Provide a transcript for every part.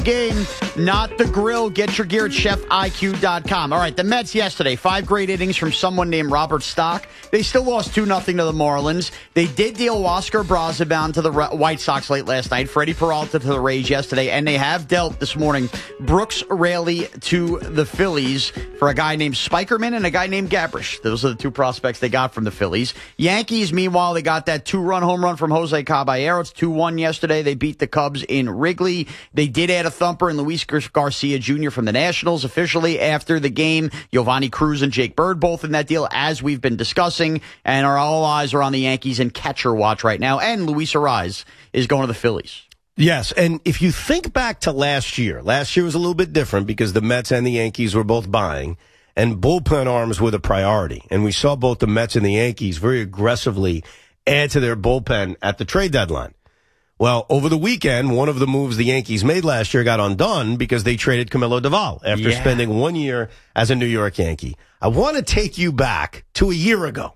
game, not the grill. Get your gear at chefiq.com. All right, the Mets yesterday, 5 great innings from someone named Robert Stock. They still lost 2-0 to the Marlins. They did deal Oscar Braziban to the White Sox late last night, Freddie Peralta to the Rays yesterday, and they have dealt this morning Brooks Raley to the Phillies for a guy named Spikerman and a guy named Gabrish. Those are the 2 prospects they got from the Phillies. Yankees, meanwhile, they got that 2-run home run from Jose Caballero. It's 2-1 yesterday. They beat the Cubs in Wrigley. They did add a thumper in Luis Garcia Jr. from the Nationals officially after the game. Giovanni Cruz and Jake Bird both in that deal, as we've been discussing, and all eyes are on the Yankees and catcher watch right now, and Luis Arraez is going to the Phillies. Yes, and if you think back to last year was a little bit different because the Mets and the Yankees were both buying, and bullpen arms were the priority, and we saw both the Mets and the Yankees very aggressively add to their bullpen at the trade deadline. Well, over the weekend, one of the moves the Yankees made last year got undone because they traded Camilo Doval after spending 1 year as a New York Yankee. I want to take you back to a year ago.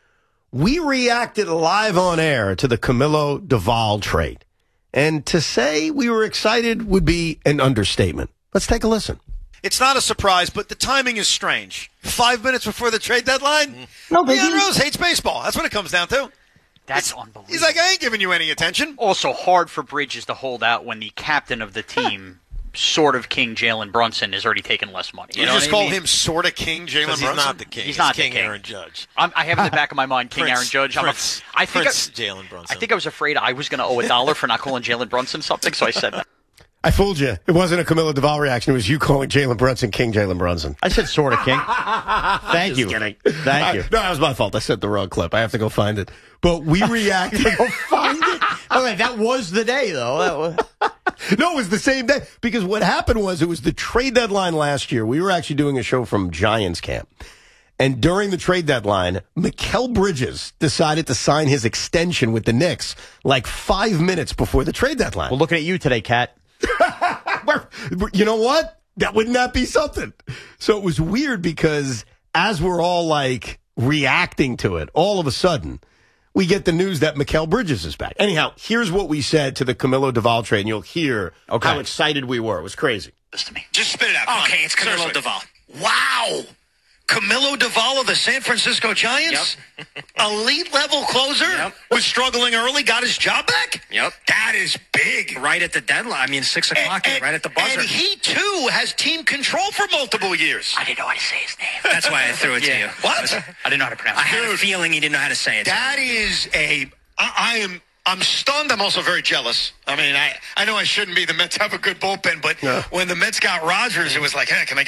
We reacted live on air to the Camilo Doval trade. And to say we were excited would be an understatement. Let's take a listen. It's not a surprise, but the timing is strange. 5 minutes before the trade deadline? No, but Leon Rose hates baseball. That's what it comes down to. That's unbelievable. He's like, I ain't giving you any attention. Also hard for Bridges to hold out when the captain of the team, sort of King Jalen Brunson, is already taking less money. You just call him sort of King Jalen Brunson? He's not the king. He's not King the king. Aaron Judge. I have in the back of my mind King Aaron Judge. Prince Jalen Brunson. I think I was afraid I was going to owe $1 for not calling Jalen Brunson something, so I said that. I fooled you. It wasn't a Camilo Doval reaction. It was you calling Jalen Brunson King Jalen Brunson. I said sort of King. Thank you. Kidding. Thank you. No, that was my fault. I sent the wrong clip. I have to go find it. But we reacted. Go find it. Okay, that was the day, though. No, it was the same day. Because what happened was it was the trade deadline last year. We were actually doing a show from Giants camp. And during the trade deadline, Mikal Bridges decided to sign his extension with the Knicks like 5 minutes before the trade deadline. Well, looking at you today, Kat. You know what? That would not be something. So it was weird because as we're all like reacting to it, all of a sudden we get the news that Mikal Bridges is back. Anyhow, here's what we said to the Camilo Doval trade, and you'll hear how excited we were. It was crazy. Listen to me. Just spit it out. Okay, it's Camilo Doval. Wow. Camilo Doval of the San Francisco Giants? Yep. Elite level closer? Yep. Was struggling early, got his job back? Yep. That is big. Right at the deadline. I mean, 6 o'clock, right at the buzzer. And he, too, has team control for multiple years. I didn't know how to say his name. That's why I threw it to you. What? I didn't know how to pronounce I it. had a feeling he didn't know how to say it. That is I'm stunned. I'm also very jealous. I mean, I know I shouldn't be. The Mets have a good bullpen, but when the Mets got Rodgers, it was like, hey, can I get